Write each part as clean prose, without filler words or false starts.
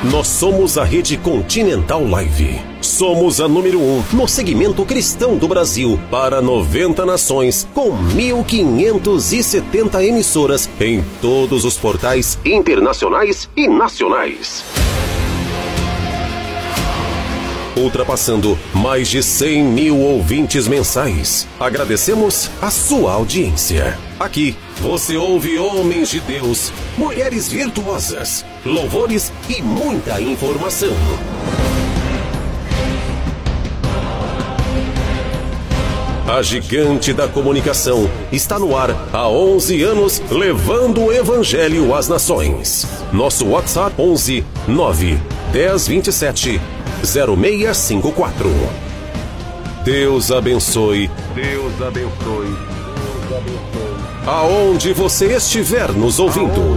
Nós somos a Rede Continental Live. Somos a número 1 no segmento cristão do Brasil para 90 nações, com 1.570 emissoras em todos os portais internacionais e nacionais. Ultrapassando mais de 100 mil ouvintes mensais. Agradecemos a sua audiência. Aqui você ouve homens de Deus, mulheres virtuosas, louvores e muita informação. A gigante da comunicação está no ar há 11 anos, levando o evangelho às nações. Nosso WhatsApp 11 9 10 27 0654. Deus abençoe. Deus abençoe. Deus abençoe. Aonde você estiver nos ouvindo.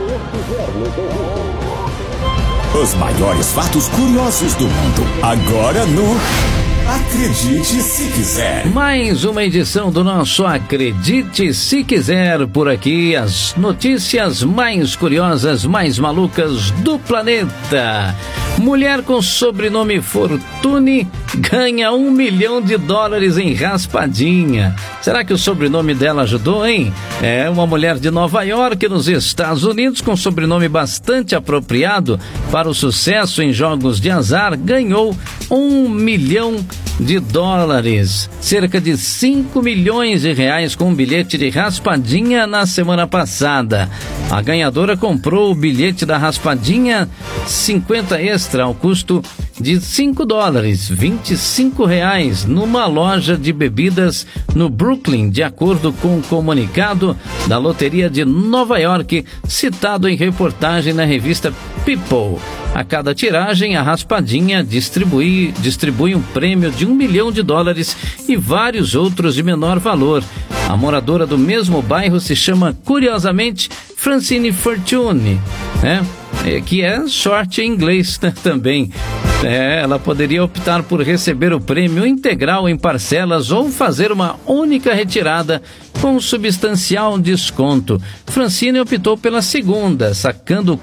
Os maiores fatos curiosos do mundo. Agora no Acredite Se Quiser. Mais uma edição do nosso Acredite Se Quiser. Por aqui, as notícias mais curiosas, mais malucas do planeta. Mulher com sobrenome Fortune ganha $1 milhão em raspadinha. Será que o sobrenome dela ajudou, hein? É uma mulher de Nova York, nos Estados Unidos, com sobrenome bastante apropriado para o sucesso em jogos de azar, ganhou $1 milhão, cerca de R$5 milhões com um bilhete de raspadinha na semana passada. A ganhadora comprou o bilhete da raspadinha 50 extra ao custo de $5, R$25, numa loja de bebidas no Brooklyn, de acordo com o comunicado da Loteria de Nova York, citado em reportagem na revista People. A cada tiragem, a raspadinha distribui um prêmio de $1 milhão e vários outros de menor valor. A moradora do mesmo bairro se chama, curiosamente, Francine Fortune, né? Que é sorte em inglês, né, também. Ela poderia optar por receber o prêmio integral em parcelas ou fazer uma única retirada com substancial desconto. Francine optou pela segunda, sacando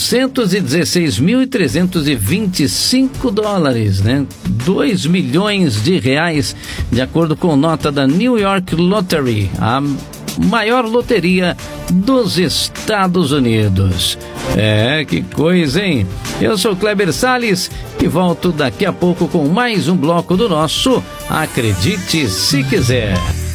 $416.325, né? R$2 milhões, de acordo com nota da New York Lottery, a maior loteria dos Estados Unidos. Que coisa, hein? Eu sou Kleber Salles e volto daqui a pouco com mais um bloco do nosso Acredite Se Quiser.